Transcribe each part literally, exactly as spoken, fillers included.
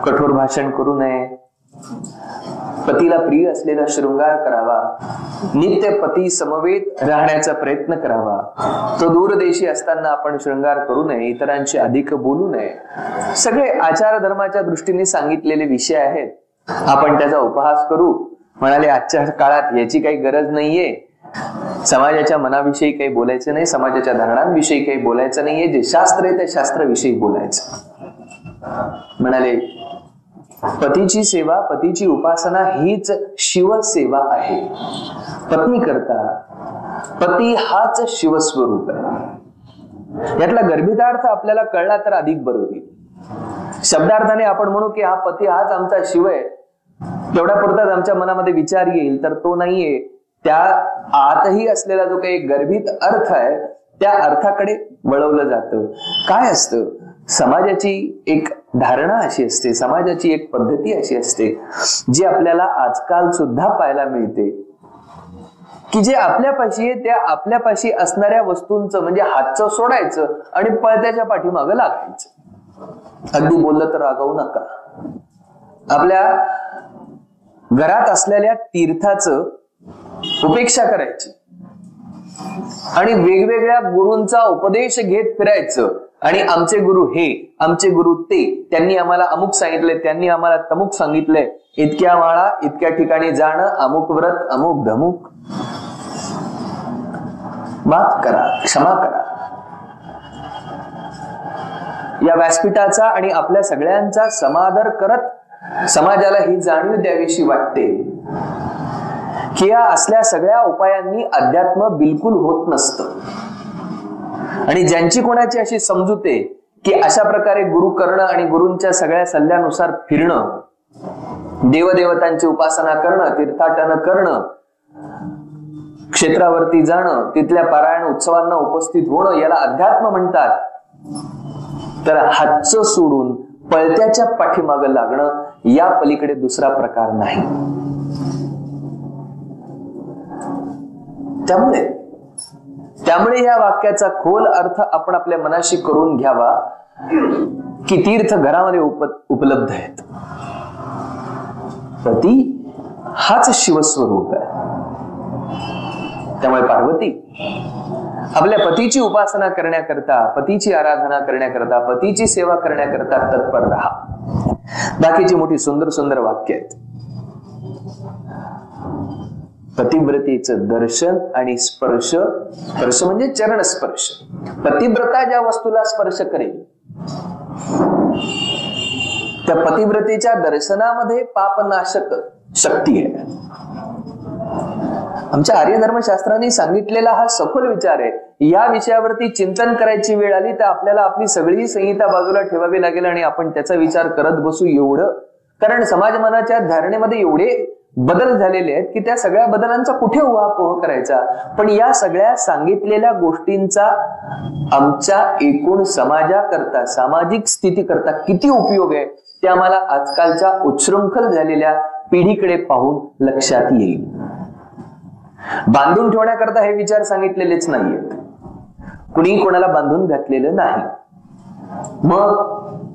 कठोर भाषण करू नये, पतीला प्रिय असलेला शृंगार करावा, नित्य पती समवेत राहण्याचा प्रयत्न करावा, तो दूरदेशी असताना आपण शृंगार करू नये, इतरांशी अधिक बोलू नये. सगळे आचार धर्माच्या दृष्टीने सांगितलेले विषय आहेत. आपण त्याचा उपहास करू म्हणाले, आजच्या काळात याची काही गरज नाहीये. समाजाच्या मनाविषयी काही बोलायचं नाही, समाजाच्या धारणांविषयी काही बोलायचं नाहीये. जे शास्त्र आहे त्या शास्त्राविषयी बोलायचं. म्हणाले, पतीची सेवा, पतीची उपासना हीच शिवसेवा आहे. पत्नी करता पती हाच शिवस्वरूप आहे. यातला गर्भितार्थ आपल्याला कळला तर अधिक बरं होईल. शब्दार्थाने आपण म्हणू की हा पती हाच आमचा शिव आहे, तेवढ्या पुरताच आमच्या मनामध्ये विचार येईल, तर तो नाहीये. त्या आतही असलेला जो काही गर्भित अर्थ आहे त्या अर्थाकडे वळवलं जातं. काय असतं, समाजाची एक धारणा अशी असते, समाजाची एक पद्धती अशी असते जी आपल्याला आजकाल सुद्धा पाहायला मिळते, की जे आपल्यापाशी आहे त्या आपल्यापाशी असणाऱ्या वस्तूंचं म्हणजे हातचं सोडायचं आणि पळत्याच्या पाठीमागं लागायचं. अगदी बोललं तर रागवू नका. आपल्या घरात असलेल्या तीर्थाचं उपेक्षा करायची आणि वेगवेगळ्या गुरूंचा उपदेश घेत फिरायचं. आणि आमचे गुरु हे, आमचे गुरु ते, त्यांनी आम्हाला अमुक सांगितले, त्यांनी आम्हाला तमुक सांगितले, इतक्या माळा इतक्या ठिकाणी जाणं, अमुक व्रत, अमुक धमुक. माफ करा, क्षमा करा. या व्यासपीठाचा आणि आपल्या सगळ्यांचा समादर करत समाजाला ही जाणीव द्यावीशी वाटते की या असल्या सगळ्या उपायांनी अध्यात्म बिलकुल होत नसतं. आणि ज्यांची कोणाची अशी समजूते की अशा प्रकारे गुरु करणं आणि गुरूंच्या सगळ्या सल्ल्यानुसार फिरणं, देवदेवतांची उपासना करणं, तीर्थाटन करणं, क्षेत्रावरती जाणं, तिथल्या पारायण उत्सवांना उपस्थित होणं याला अध्यात्म म्हणतात, तर हातचं सोडून पळत्याच्या पाठीमागं लागणं या पलीकडे दुसरा प्रकार नाही. त्यामुळे त्यामुळे या वाक्याचा खोल अर्थ आपण आपल्या मनाशी करून घ्यावा की तीर्थ घरामध्ये उप उपलब्ध आहेत. पती हाच शिवस्वरूप आहे. त्यामुळे पार्वती आपल्या पतीची उपासना करण्याकरता, पतीची आराधना करण्याकरता, पतीची सेवा करण्याकरता तत्पर राहा. बाकीची मोठी सुंदर सुंदर वाक्य आहेत. पतिव्रतेचं दर्शन आणि स्पर्श, स्पर्श म्हणजे चरण स्पर्श. पतिव्रता ज्या वस्तूला स्पर्श करेल त्या पतिव्रतेच्या दर्शनामध्ये पापनाशक शक्ती आहे. आमच्या आर्य धर्मशास्त्रांनी सांगितलेला हा सखोल विचार आहे. या विषयावरती चिंतन करायची वेळ आली तर आपल्याला आपली सगळी संहिता बाजूला ठेवावी लागेल आणि आपण त्याचा विचार करत बसू एवढं. कारण समाजमनाच्या धारणेमध्ये एवढे बदल झालेले आहेत की त्या सगळ्या बदलांचा कुठे उहापोह करायचा. पण या सगळ्या सांगितलेल्या गोष्टींचा आमच्या एकूण समाजाकरता, सामाजिक स्थिती करता किती उपयोग आहे ते आम्हाला आजकालच्या उच्छृंखल झालेल्या पिढीकडे पाहून लक्षात येईल. बांधून ठेवण्याकरता हे विचार सांगितलेलेच नाहीयेत. कुणी कोणाला बांधून घातलेलं नाही. मग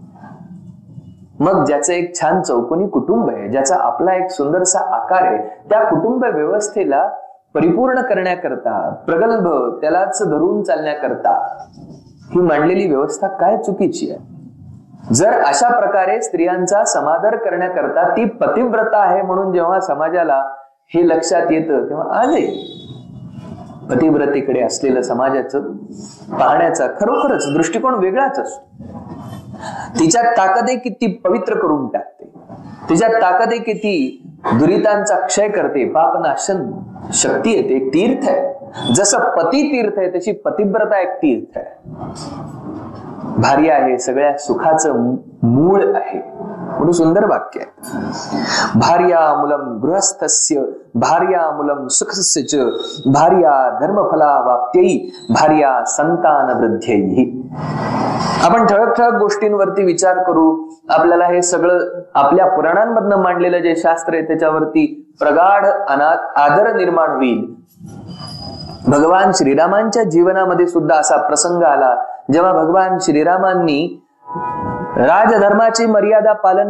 मग ज्याचं एक छान चौकोनी कुटुंब आहे, ज्याचा आपला एक सुंदरसा आकार आहे, त्या कुटुंब व्यवस्थेला परिपूर्ण करण्याकरता, प्रगल्भ त्यालाच धरून चालण्याकरता ही मांडलेली व्यवस्था काय चुकीची आहे. जर अशा प्रकारे स्त्रियांचा समादर करण्याकरता ती पतिव्रता आहे म्हणून जेव्हा समाजाला हे लक्षात येतं तेव्हा आजही पतिव्रतेकडे असलेलं समाजाचं पाहण्याचा खरोखरच दृष्टिकोन वेगळाच असतो. तिच्या ताकद आहे की ती पवित्र करून टाकते. तिच्या ताकद आहे की ती दुरितांचा क्षय करते. पापनाशन शक्ती येते, एक तीर्थ आहे. जसं पती तीर्थ आहे तशी पतिव्रता एक तीर्थ आहे. भार्या आहे सगळ्या सुखाचं मूळ आहे. म्हणून सुंदर वाक्य आहे. भार्या मूलम गृहस्थस्य भार्या मूलम सुखस्य भार्या धर्मफला वाप्त्यै भार्या संतान वृद्ध्यैः. आपण ठळक ठळक गोष्टींवरती विचार करू. आपल्याला हे सगळं आपल्या पुराणांमधनं मांडलेलं जे शास्त्र आहे त्याच्यावरती प्रगाढ अनाथ आदर निर्माण होईल. भगवान श्रीरामांच्या जीवनामध्ये सुद्धा असा प्रसंग आला जेव्हा भगवान श्रीरामांनी राजधर्माची मर्यादा पालन